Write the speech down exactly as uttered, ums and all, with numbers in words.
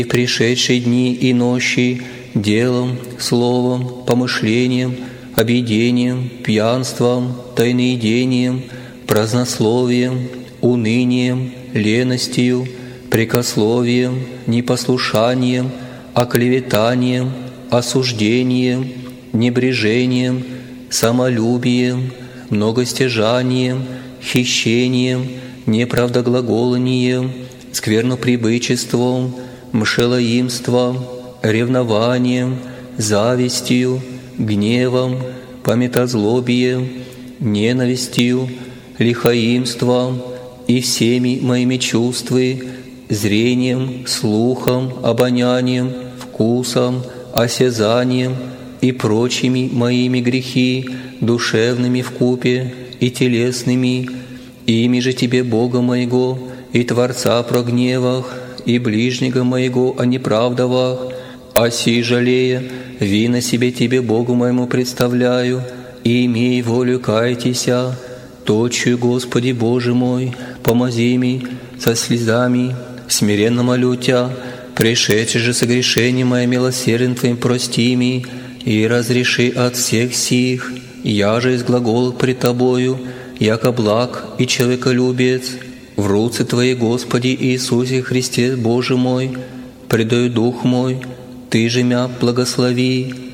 в пришедшие дни и ночи делом, словом, помышлением, объедением, пьянством, тайноедением, празднословием, унынием, леностью, прекословием, непослушанием, оклеветанием, осуждением, небрежением, самолюбием, многостяжанием, хищением, неправдоглаголанием, скверноприбычеством, мшелоимством, ревнованием, завистью, гневом, пометозлобием, ненавистью, лихоимством и всеми моими чувствами, зрением, слухом, обонянием, вкусом, осязанием и прочими моими грехи, душевными вкупе и телесными, ими же Тебе, Бога моего, и Творца прогневах, и ближнего моего о неправдовах, оси жалея, вина себе Тебе, Богу моему, представляю, и имей волю кайтеся, точию, Господи Боже мой, помози ми со слезами, смиренно молю Тя, пришедший же согрешение мое милосерден Твоим прости ми, и разреши от всех сих, я же из глагола пред Тобою, яко благ и человеколюбец, в руцы Твои, Господи Иисусе Христе, Боже мой, предаю дух мой, Ты же мя благослови.